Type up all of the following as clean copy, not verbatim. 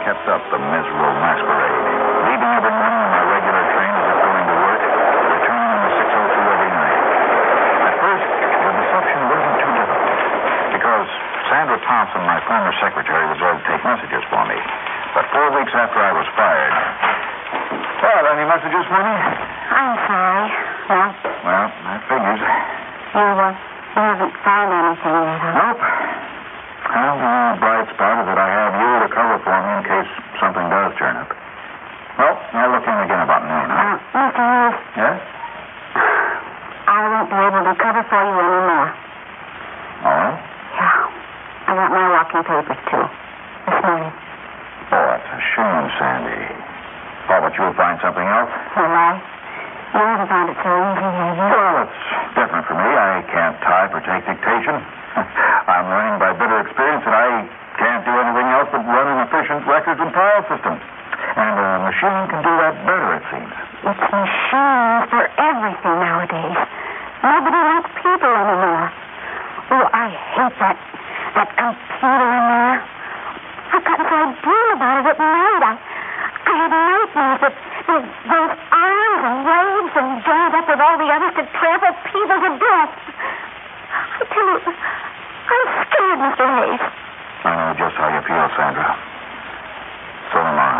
kept up the miserable masquerade, leaving every morning on my regular train as if going to work, returning on the 6:02 every night. At first, the deception wasn't too difficult, because Sandra Thompson, my former secretary, was there to take messages for me. But 4 weeks after I was fired... Well, any messages for me? I'm sorry. No. Well, that figures. You haven't found anything yet, huh? Nope. Well, the bright spot is that I have you to cover for me in case something does turn up. Well, I'll look in again about noon, huh? Mr. Hayes. Yes? I won't be able to cover for you anymore. All right. Yeah. I got my walking papers, too. This morning. Oh, that's a shame, Sandy. Thought that you would find something else? Well, you never found it so easy, have you? Well, it's different for me. I can't type or take dictation. I'm learning by bitter experience that I can't do anything else but run an efficient records and file system. And a machine can do that better, it seems. It's machines for everything nowadays. Nobody likes people anymore. Oh, I hate that computer in there. I've got so I dream about it at night. I had nightmares that those arms and legs and joined up with all the others to trample people to death. I tell you, I'm scared, Mr. Hayes. I know just how you feel, Sandra. So am I.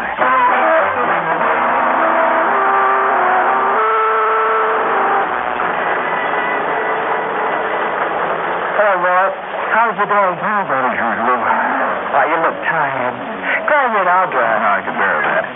Hello, Walt. How's your day? Oh, about as usual. Why, you look tired. Go ahead, I'll drive. No, I can bear that.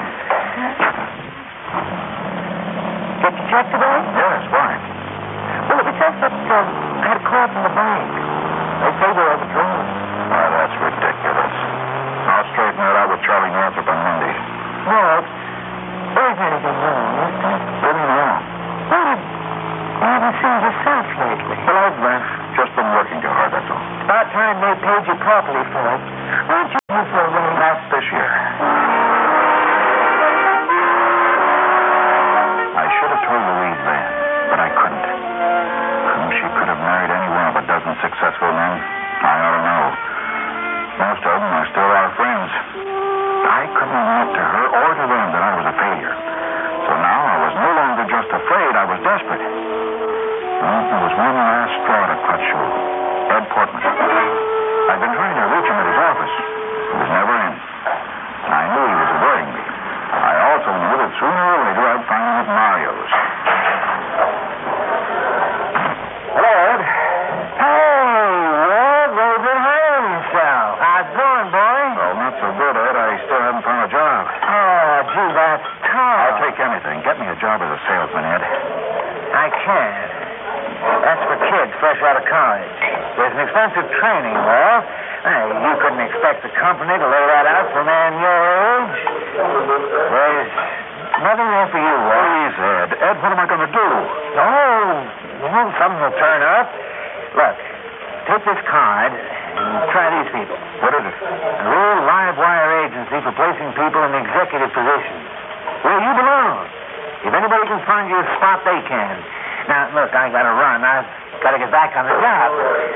Get your check today? Yes, why? Well, it was just that I had a call from the bank. They say they're overdrawn. Oh, that's ridiculous. I'll straighten that out with Charlie Northrop on Monday. Walt, there isn't anything wrong, is there? What do you know? Well, you haven't seen yourself lately. Well, I've just been working too hard, that's all. It's about time they paid you properly for it. Why don't you move for a raise? Not this year. I should have told Louise then, but I couldn't. She could have married any one of a dozen successful men. I ought to know. Most of them are still our friends. I couldn't admit to her or to them that I was a failure. So now I was no longer just afraid, I was desperate. Well, there was one last straw to clutch to. Ed Portman. I'd been trying to reach him at his office. He was never in. I knew he was avoiding me. I also knew that sooner or later I'd find him at Mario's. Hello, Ed. Hey, Walt, where's it hanging yourself? How's it going, boy? Oh, not so good, Ed. I still haven't found a job. Oh, gee, that's tough. I'll take anything. Get me a job as a salesman, Ed. I can't. That's for kids fresh out of college. There's an expensive training, Walt. You couldn't expect the company to lay that out for a man your age. There's nothing there for you, Walt. Please, Ed. Ed, what am I going to do? Oh, well, something will turn up. Look, take this card and try these people. What is it? A real live wire agency for placing people in executive positions. Where you belong. If anybody can find you a spot, they can. Now, look, I gotta run. I've gotta get back on the job.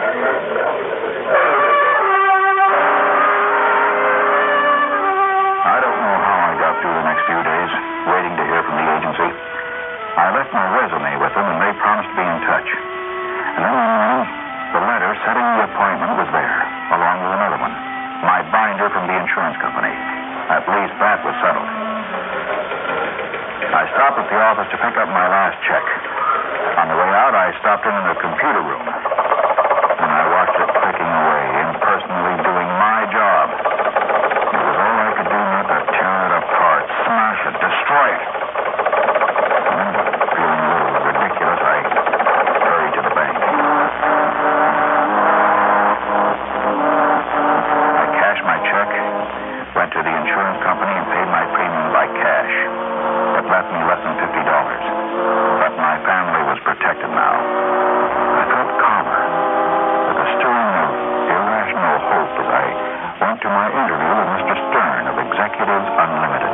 I don't know how I got through the next few days, waiting to hear from the agency. I left my resume with them, and they promised to be in touch. And then one morning, the letter setting the appointment was there, along with another one. My binder from the insurance company. At least that was settled. I stopped at the office to pick up my last check. On the way out, I stopped in the computer room. And I watched it clicking away, impersonally doing my job. It was all I could do not to tear it apart, smash it, destroy it. And feeling a little ridiculous, I hurried to the bank. I cashed my check, went to the insurance company, and paid my premium by cash. It left me less than $50. But my family was protected now. I felt calmer, with a stirring of irrational hope as I went to my interview with Mr. Stern of Executives Unlimited.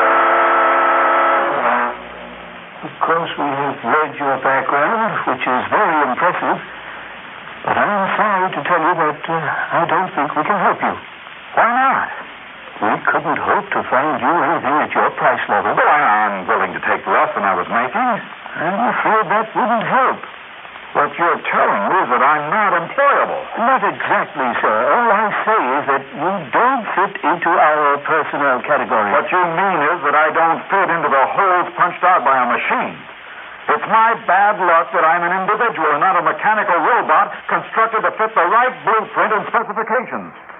Of course, we have read your background, which is very impressive. But I'm sorry to tell you that I don't think we can help you. Why not? We couldn't hope to find you anything at your price level. Well, I'm willing to take less than I was making. I'm afraid that wouldn't help. What you're telling me is that I'm not employable. Not exactly, sir. All I say is that you don't fit into our personnel category. What you mean is that I don't fit into the holes punched out by a machine. It's my bad luck that I'm an individual and not a mechanical robot constructed to fit the right blueprint and specifications.